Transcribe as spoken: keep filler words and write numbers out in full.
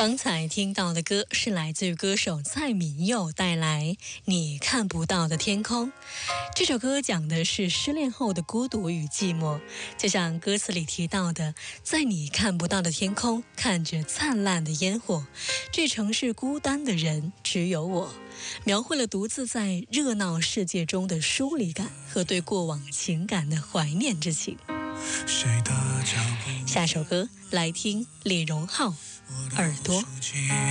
刚才听到的歌是来自于歌手蔡旻佑带来《你看不到的天空》。这首歌讲的是失恋后的孤独与寂寞，就像歌词里提到的，在你看不到的天空，看着灿烂的烟火，这城市孤单的人只有我，描绘了独自在热闹世界中的疏离感和对过往情感的怀念之情。下首歌来听李荣浩《耳朵》。